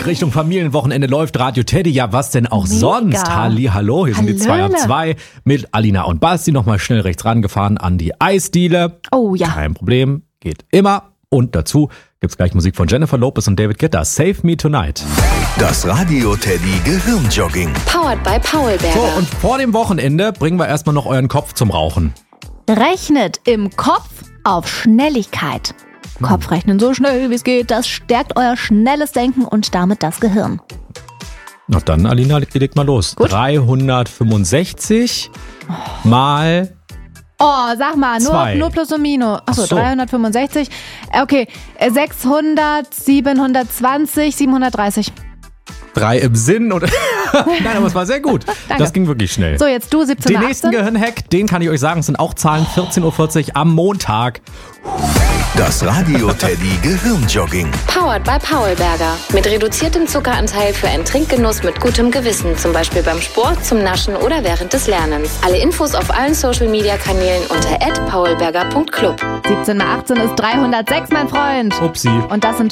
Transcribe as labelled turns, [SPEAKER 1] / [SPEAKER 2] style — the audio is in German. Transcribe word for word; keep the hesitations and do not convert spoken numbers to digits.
[SPEAKER 1] Musik Richtung Familienwochenende läuft Radio Teddy. Ja, was denn auch
[SPEAKER 2] Mega.
[SPEAKER 1] sonst? Halli, hallo, hier sind die zwei ab zwei mit Alina und Basti. Nochmal schnell rechts rangefahren an die Eisdiele.
[SPEAKER 2] Oh ja.
[SPEAKER 1] Kein Problem, geht immer. Und dazu gibt's gleich Musik von Jennifer Lopez und David Guetta. Save Me Tonight.
[SPEAKER 3] Das Radio Teddy Gehirnjogging.
[SPEAKER 4] Powered by Paulberger.
[SPEAKER 1] So, und vor dem Wochenende bringen wir erstmal noch euren Kopf zum Rauchen.
[SPEAKER 2] Rechnet im Kopf auf Schnelligkeit. Kopfrechnen so schnell wie es geht, das stärkt euer schnelles Denken und damit das Gehirn.
[SPEAKER 1] Na dann, Alina, leg mal los.
[SPEAKER 2] Gut.
[SPEAKER 1] dreihundertfünfundsechzig mal...
[SPEAKER 2] Oh, sag mal, nur,
[SPEAKER 1] Zwei.
[SPEAKER 2] nur Plus und Minus. Achso,
[SPEAKER 1] Ach so.
[SPEAKER 2] dreihundertfünfundsechzig. Okay, sechshundert, siebenhundertzwanzig, siebenhundertdreißig.
[SPEAKER 1] Drei im Sinn oder? Nein, aber es war sehr gut.
[SPEAKER 2] Danke.
[SPEAKER 1] Das ging wirklich schnell.
[SPEAKER 2] So, jetzt du, siebzehn,
[SPEAKER 1] Den nächsten
[SPEAKER 2] achtzehn.
[SPEAKER 1] Gehirnhack, den kann ich euch sagen, sind auch Zahlen vierzehn Uhr vierzig am Montag.
[SPEAKER 3] Das Radio Teddy Gehirnjogging.
[SPEAKER 4] Powered by Paulberger. Mit reduziertem Zuckeranteil für einen Trinkgenuss mit gutem Gewissen. Zum Beispiel beim Sport, zum Naschen oder während des Lernens. Alle Infos auf allen Social-Media-Kanälen unter at paulberger punkt club.
[SPEAKER 2] siebzehn mal achtzehn ist dreihundertsechs, mein Freund.
[SPEAKER 1] Upsi.
[SPEAKER 2] Und das sind